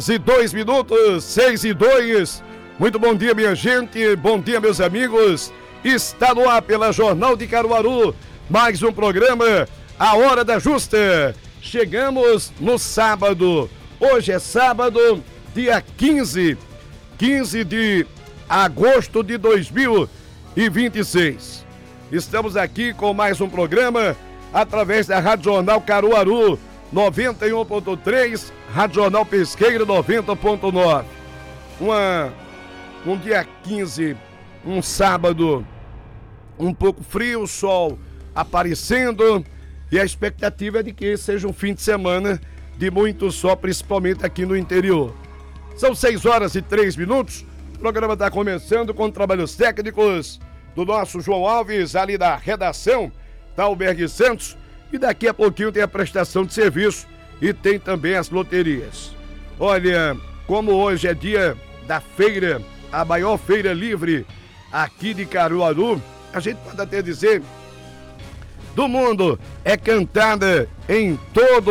6:02, 6:02. Muito bom dia, minha gente, bom dia, meus amigos. Está no ar pela Jornal de Caruaru, mais um programa, A Hora da Justa. Chegamos no sábado, hoje é sábado, dia 15 de agosto de 2026. Estamos aqui com mais um programa, através da Rádio Jornal Caruaru 91.3, Rádio Jornal Pesqueira 90.9. Um dia 15, um sábado, um pouco frio, o sol aparecendo, e a expectativa é de que seja um fim de semana de muito sol, principalmente aqui no interior. São 6:03. O programa está começando com trabalhos técnicos do nosso João Alves, ali da redação da Albergue Santos, e daqui a pouquinho tem a prestação de serviço e tem também as loterias. Olha, como hoje é dia da feira, a maior feira livre aqui de Caruaru, a gente pode até dizer do mundo, é cantada em todo